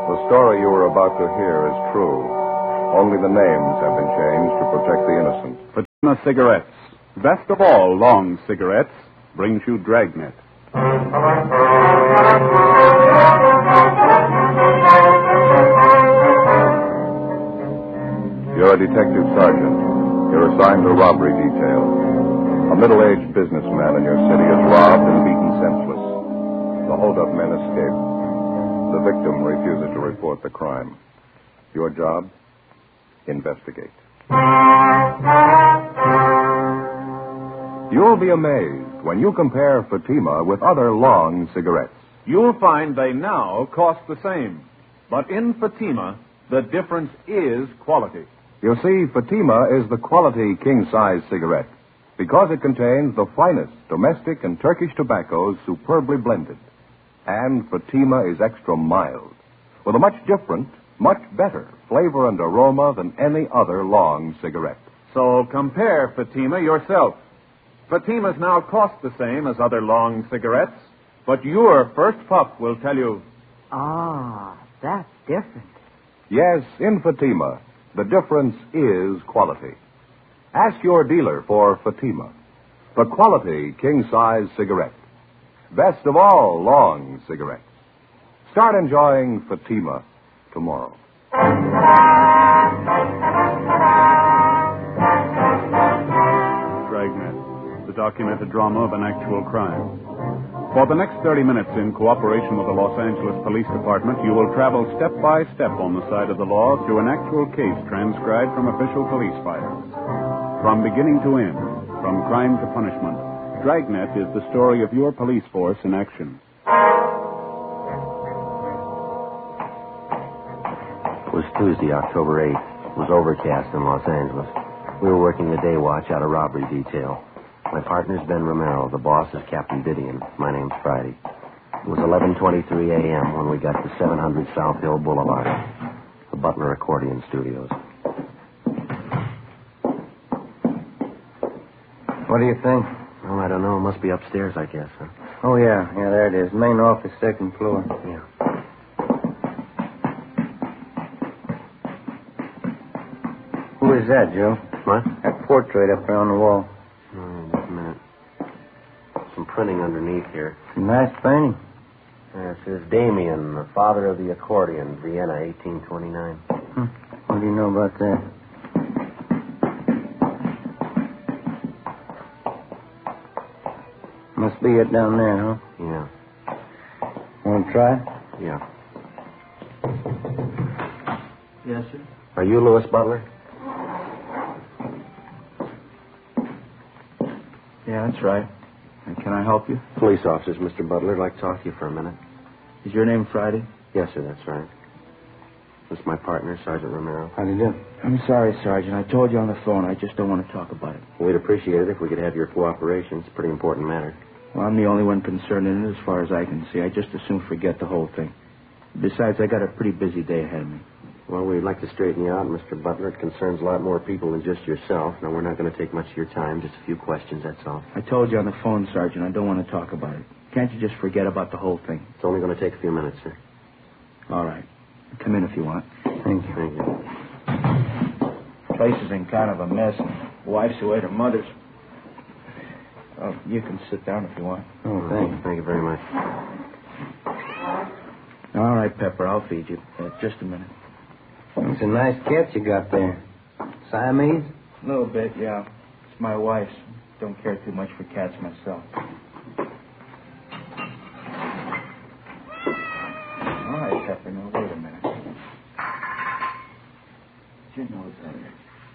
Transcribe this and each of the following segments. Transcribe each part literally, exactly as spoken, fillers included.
The story you are about to hear is true. Only the names have been changed to protect the innocent. Fatima Cigarettes, best of all long cigarettes, brings you Dragnet. You're a detective sergeant. You're assigned to robbery detail. A middle-aged businessman in your city is robbed and beaten senseless. The hold-up men escape. The victim refuses to report the crime. Your job? Investigate. You'll be amazed when you compare Fatima with other long cigarettes. You'll find they now cost the same. But in Fatima, the difference is quality. You see, Fatima is the quality king-size cigarette because it contains the finest domestic and Turkish tobaccos superbly blended. And Fatima is extra mild, with a much different, much better flavor and aroma than any other long cigarette. So compare Fatima yourself. Fatimas now cost the same as other long cigarettes, but your first puff will tell you... Ah, that's different. Yes, in Fatima, the difference is quality. Ask your dealer for Fatima, the quality king-size cigarette. Best of all long cigarettes. Start enjoying Fatima tomorrow. Dragnet, the documented drama of an actual crime. For the next thirty minutes, in cooperation with the Los Angeles Police Department, you will travel step by step on the side of the law through an actual case transcribed from official police files. From beginning to end, from crime to punishment, Dragnet is the story of your police force in action. It was Tuesday, October eighth. It was overcast in Los Angeles. We were working the day watch out of robbery detail. My partner's Ben Romero. The boss is Captain Didion. My name's Friday. It was eleven twenty-three a.m. when we got to seven hundred South Hill Boulevard, the Butler Accordion Studios. What do you think? Well, I don't know. It must be upstairs, I guess, huh? Oh, yeah. Yeah, there it is. Main office, second floor. Yeah. Who is that, Joe? What? That portrait up there on the wall. Oh, just a minute. Some printing underneath here. Nice painting. Yeah, it says Damien, the father of the accordion, Vienna, eighteen twenty-nine. Hmm. What do you know about that? Must be it down there, huh? Yeah. Want to try? Yeah. Yes, sir. Are you Louis Butler? Yeah, that's right. And can I help you? Police officers, Mister Butler. I'd like to talk to you for a minute. Is your name Friday? Yes, sir, that's right. This is my partner, Sergeant Romero. How do you do? I'm sorry, Sergeant. I told you on the phone. I just don't want to talk about it. We'd appreciate it if we could have your cooperation. It's a pretty important matter. Well, I'm the only one concerned in it as far as I can see. I just as soon forget the whole thing. Besides, I got a pretty busy day ahead of me. Well, we'd like to straighten you out, Mister Butler. It concerns a lot more people than just yourself. Now, we're not going to take much of your time. Just a few questions, that's all. I told you on the phone, Sergeant. I don't want to talk about it. Can't you just forget about the whole thing? It's only going to take a few minutes, sir. All right. Come in if you want. Thank you. Thank you. Place is in kind of a mess. Wife's away to mother's. Oh, you can sit down if you want. Oh, thank you. Thank you very much. All right, Pepper. I'll feed you. Uh, just a minute. It's a nice cat you got there. Siamese? A little bit, yeah. It's my wife's. Don't care too much for cats myself. All right, Pepper. Now, wait a minute. Get your nose out of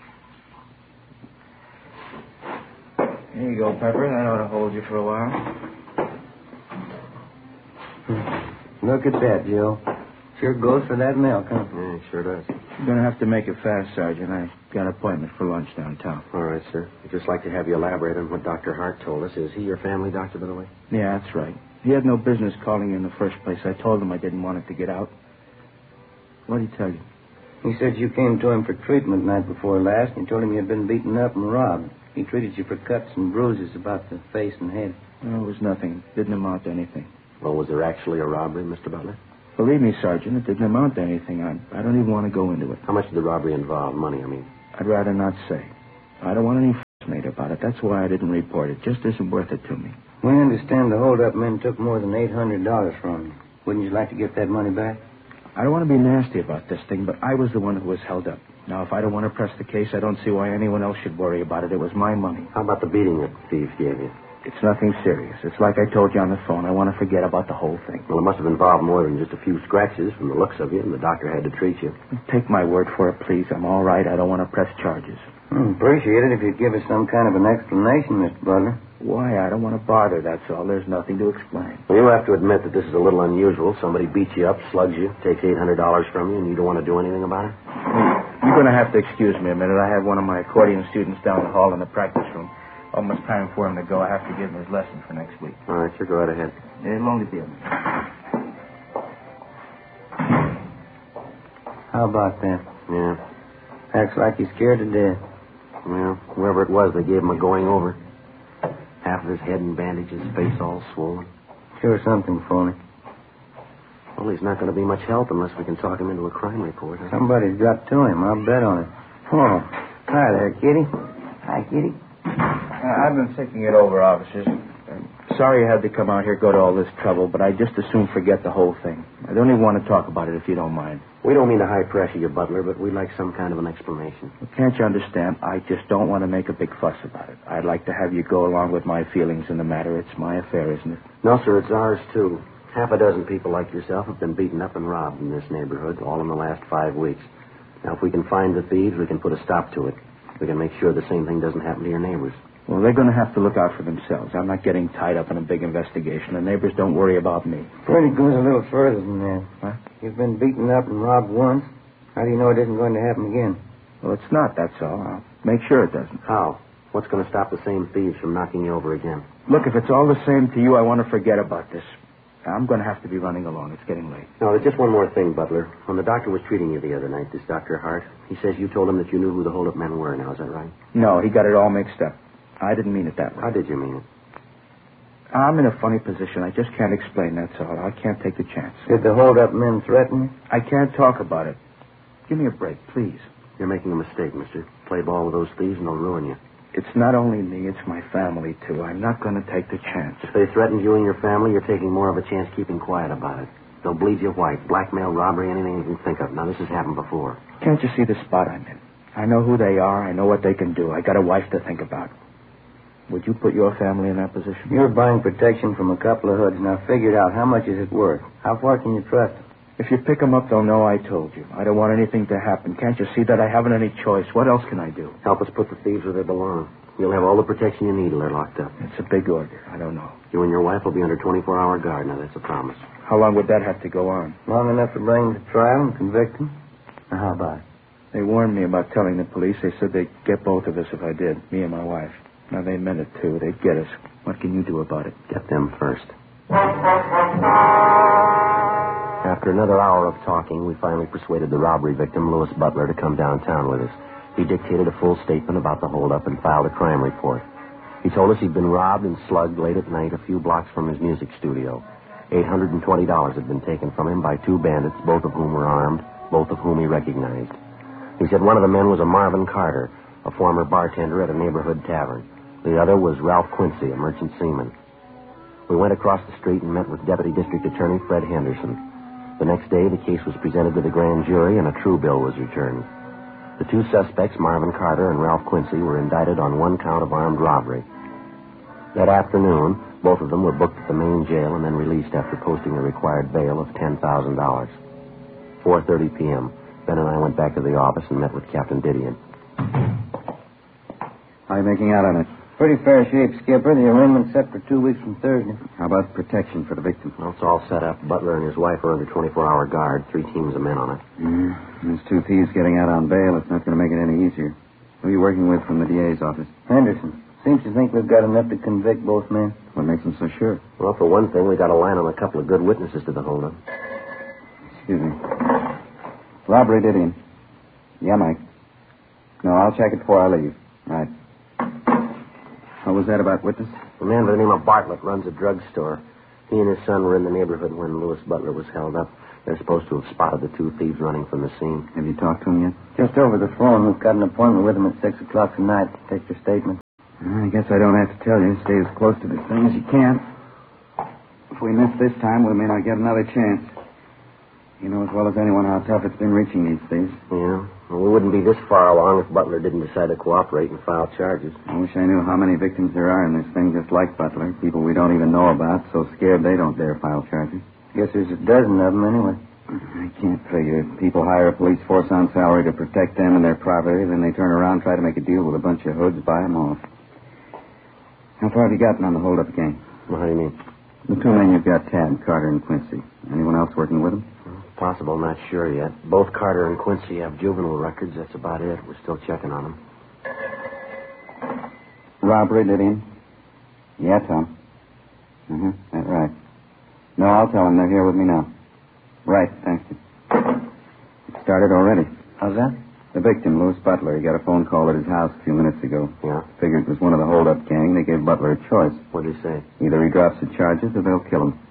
there. Here you go, Pepper. That ought to hold you for a while. Look at that, Joe. Sure goes for that milk, huh? Yeah, it sure does. You're going to have to make it fast, Sergeant. I got an appointment for lunch downtown. All right, sir. I'd just like to have you elaborate on what Doctor Hart told us. Is he your family doctor, by the way? Yeah, that's right. He had no business calling you in the first place. I told him I didn't want it to get out. What did he tell you? He said you came to him for treatment night before last, and you told him you had been beaten up and robbed. He treated you for cuts and bruises about the face and head. Well, it was nothing. Didn't amount to anything. Well, was there actually a robbery, Mister Butler? Believe me, Sergeant, it didn't amount to anything. I, I don't even want to go into it. How much did the robbery involve? Money, I mean. I'd rather not say. I don't want any f*** made about it. That's why I didn't report it. Just isn't worth it to me. We understand the hold-up men took more than eight hundred dollars from you. Wouldn't you like to get that money back? I don't want to be nasty about this thing, but I was the one who was held up. Now, if I don't want to press the case, I don't see why anyone else should worry about it. It was my money. How about the beating that the thieves gave you? It's nothing serious. It's like I told you on the phone. I want to forget about the whole thing. Well, it must have involved more than just a few scratches from the looks of you, and the doctor had to treat you. Take my word for it, please. I'm all right. I don't want to press charges. Hmm, appreciate it if you'd give us some kind of an explanation, Mister Butler. Why? I don't want to bother, that's all. There's nothing to explain. Well, you have to admit that this is a little unusual. Somebody beats you up, slugs you, takes eight hundred dollars from you, and you don't want to do anything about it? You're going to have to excuse me a minute. I have one of my accordion students down the hall in the practice room. Almost time for him to go. I have to give him his lesson for next week. All right, sure, go right ahead. It'll only be a minute. How about that? Yeah. Acts like he's scared to death. Well, whoever it was, they gave him a going over. Half of his head in bandages, face all swollen. Sure something phony. Well, he's not going to be much help unless we can talk him into a crime report. Huh? Somebody's got to him. I'll bet on it. Oh, hi there, Kitty. Hi, Kitty. Uh, I've been thinking it over, officers. I'm sorry I had to come out here, go to all this trouble, but I just as soon forget the whole thing. I don't even want to talk about it if you don't mind. We don't mean to high pressure you, Butler, but we'd like some kind of an explanation. Well, can't you understand? I just don't want to make a big fuss about it. I'd like to have you go along with my feelings in the matter. It's my affair, isn't it? No, sir, it's ours, too. Half a dozen people like yourself have been beaten up and robbed in this neighborhood, all in the last five weeks. Now, if we can find the thieves, we can put a stop to it. We can make sure the same thing doesn't happen to your neighbors. Well, they're going to have to look out for themselves. I'm not getting tied up in a big investigation. The neighbors don't worry about me. Pretty goes a little further than that. What? You've been beaten up and robbed once. How do you know it isn't going to happen again? Well, it's not, that's all. I'll make sure it doesn't. How? What's going to stop the same thieves from knocking you over again? Look, if it's all the same to you, I want to forget about this. I'm going to have to be running along. It's getting late. No, there's just one more thing, Butler. When the doctor was treating you the other night, this Doctor Hart, he says you told him that you knew who the hold-up men were now. Is that right? No, he got it all mixed up. I didn't mean it that way. How did you mean it? I'm in a funny position. I just can't explain, that's all. I can't take the chance. Did the hold-up men threaten you? I can't talk about it. Give me a break, please. You're making a mistake, mister. Play ball with those thieves and they'll ruin you. It's not only me, it's my family, too. I'm not going to take the chance. If they threatened you and your family, you're taking more of a chance keeping quiet about it. They'll bleed you white. Blackmail, robbery, anything you can think of. Now, this has happened before. Can't you see the spot I'm in? I know who they are. I know what they can do. I got a wife to think about. Would you put your family in that position? You're buying protection from a couple of hoods. Now, figure it out. How much is it worth? How far can you trust them? If you pick them up, they'll know I told you. I don't want anything to happen. Can't you see that I haven't any choice? What else can I do? Help us put the thieves where they belong. You'll have all the protection you need till they're locked up. It's a big order. I don't know. You and your wife will be under twenty-four hour guard. Now, that's a promise. How long would that have to go on? Long enough to bring them to trial and convict them? Now, how about it? They warned me about telling the police. They said they'd get both of us if I did, me and my wife. Now, they meant it, too. They'd get us. What can you do about it? Get them first. After another hour of talking, we finally persuaded the robbery victim, Louis Butler, to come downtown with us. He dictated a full statement about the holdup and filed a crime report. He told us he'd been robbed and slugged late at night a few blocks from his music studio. eight hundred twenty dollars had been taken from him by two bandits, both of whom were armed, both of whom he recognized. He said one of the men was a Marvin Carter, a former bartender at a neighborhood tavern. The other was Ralph Quincy, a merchant seaman. We went across the street and met with Deputy District Attorney Fred Henderson. The next day, the case was presented to the grand jury and a true bill was returned. The two suspects, Marvin Carter and Ralph Quincy, were indicted on one count of armed robbery. That afternoon, both of them were booked at the main jail and then released after posting a required bail of ten thousand dollars. four thirty p.m., Ben and I went back to the office and met with Captain Didion. How are you making out on it? Pretty fair shape, Skipper. The arraignment's set for two weeks from Thursday. How about protection for the victim? Well, it's all set up. Butler and his wife are under twenty-four hour guard. Three teams of men on it. Mm, there's two thieves getting out on bail. It's not going to make it any easier. Who are you working with from the D A's office? Henderson. Seems to think we've got enough to convict both men. What makes them so sure? Well, for one thing, we got a line on a couple of good witnesses to the holdup. Excuse me. Robbery, Didion. Yeah, Mike. No, I'll check it before I leave. Right. What was that about witness? A man by the name of Bartlett runs a drugstore. He and his son were in the neighborhood when Louis Butler was held up. They're supposed to have spotted the two thieves running from the scene. Have you talked to them yet? Just over the phone. We've got an appointment with them at six o'clock tonight to take their statement. I guess I don't have to tell you. Stay as close to this thing as you can. If we miss this time, we may not get another chance. You know as well as anyone how tough it's been reaching these thieves. Yeah. Well, we wouldn't be this far along if Butler didn't decide to cooperate and file charges. I wish I knew how many victims there are in this thing just like Butler. People we don't even know about, so scared they don't dare file charges. Guess there's a dozen of them anyway. I can't figure. People hire a police force on salary to protect them and their property, then they turn around and try to make a deal with a bunch of hoods, buy them off. How far have you gotten on the hold-up gang? Well, how do you mean? The two men you've got tabbed, Carter and Quincy. Anyone else working with them? Possible, not sure yet. Both Carter and Quincy have juvenile records. That's about it. We're still checking on them. Robbery, Lydian? Yeah, Tom. Mm-hmm, that's right. No, I'll tell them they're here with me now. Right, thank you. It started already. How's that? The victim, Louis Butler, he got a phone call at his house a few minutes ago. Yeah? Figured it was one of the hold-up gang. They gave Butler a choice. What'd he say? Either he drops the charges or they'll kill him.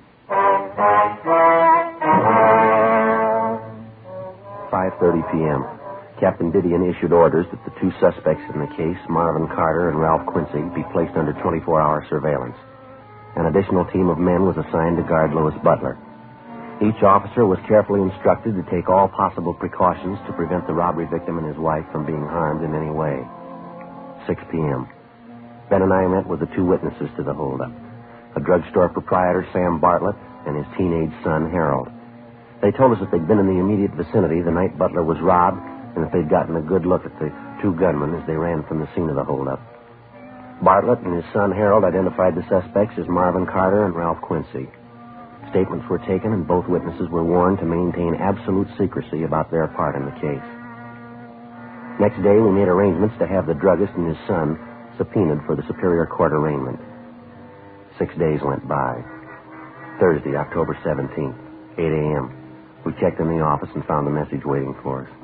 five thirty p.m. Captain Didion issued orders that the two suspects in the case, Marvin Carter and Ralph Quincy, be placed under twenty-four hour surveillance. An additional team of men was assigned to guard Louis Butler. Each officer was carefully instructed to take all possible precautions to prevent the robbery victim and his wife from being harmed in any way. six p.m. Ben and I met with the two witnesses to the holdup, a drugstore proprietor, Sam Bartlett, and his teenage son, Harold. They told us that they'd been in the immediate vicinity the night Butler was robbed, and that they'd gotten a good look at the two gunmen as they ran from the scene of the holdup. Bartlett and his son Harold identified the suspects as Marvin Carter and Ralph Quincy. Statements were taken, and both witnesses were warned to maintain absolute secrecy about their part in the case. Next day, we made arrangements to have the druggist and his son subpoenaed for the Superior Court arraignment. Six days went by. Thursday, October seventeenth, eight a.m. We checked in the office and found a message waiting for us.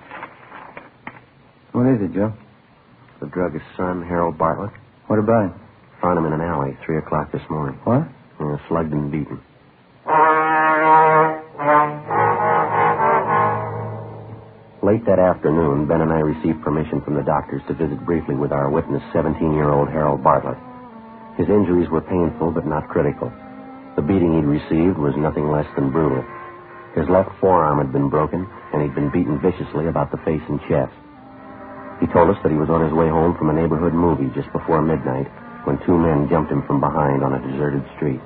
What is it, Joe? The druggist's son, Harold Bartlett. What about him? Found him in an alley, three o'clock this morning. What? Yeah, slugged and beaten. Late that afternoon, Ben and I received permission from the doctors to visit briefly with our witness, seventeen-year-old Harold Bartlett. His injuries were painful but not critical. The beating he'd received was nothing less than brutal. His left forearm had been broken, and he'd been beaten viciously about the face and chest. He told us that he was on his way home from a neighborhood movie just before midnight when two men jumped him from behind on a deserted street.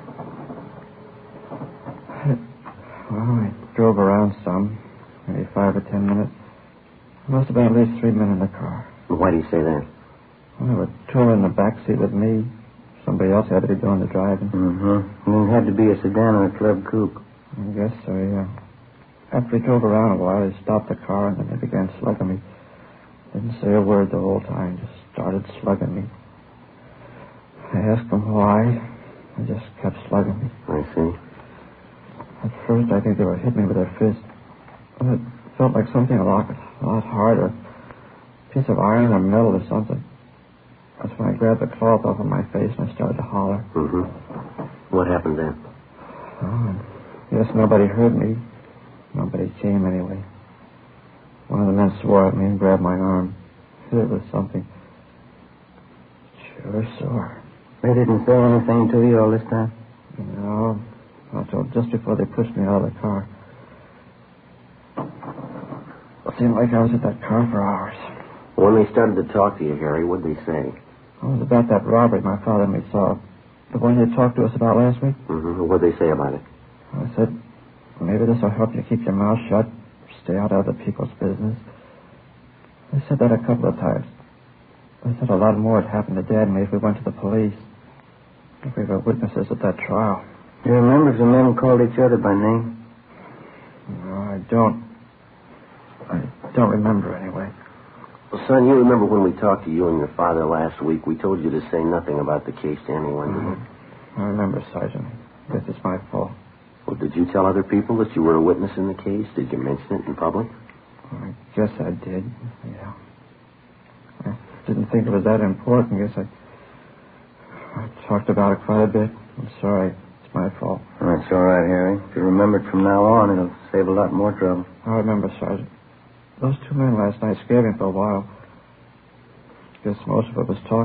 Well, I drove around some, maybe five or ten minutes. There must have been at least three men in the car. Why do you say that? Well, there were two in the back seat with me. Somebody else had to be doing the driving. Mm-hmm. And it had to be a sedan or a club coupe. I guess so, yeah. After we drove around a while, they stopped the car and then they began slugging me. Didn't say a word the whole time, just started slugging me. I asked them why. They just kept slugging me. I see. At first, I think they were hitting me with their fists. And it felt like something a lot, a lot harder. A piece of iron or metal or something. That's when I grabbed the cloth off of my face and I started to holler. Mm-hmm. What happened then? Oh, yes, nobody heard me. Nobody came anyway. One of the men swore at me and grabbed my arm. It was something. Sure sore. They didn't say anything to you all this time? No. Not till just before they pushed me out of the car. It seemed like I was at that car for hours. When they started to talk to you, Harry, what'd they say? It was about that robbery my father and me saw. The one you talked to us about last week? Mm-hmm. What'd they say about it? I said, maybe this will help you keep your mouth shut. Stay out of other people's business. They said that a couple of times. They said a lot more had happened to Dad and me if we went to the police. If we were witnesses at that trial. Do you remember if the men called each other by name? No, I don't. I don't remember anyway. Well, son, you remember when we talked to you and your father last week, we told you to say nothing about the case to anyone, didn't you? I remember, Sergeant. I guess it's my fault. Well, did you tell other people that you were a witness in the case? Did you mention it in public? I guess I did, yeah. I didn't think it was that important. I guess I, I talked about it quite a bit. I'm sorry. It's my fault. That's all right, Harry. If you remember it from now on, it'll save a lot more trouble. I remember, Sergeant. Those two men last night scared me for a while. Guess most of it was talk.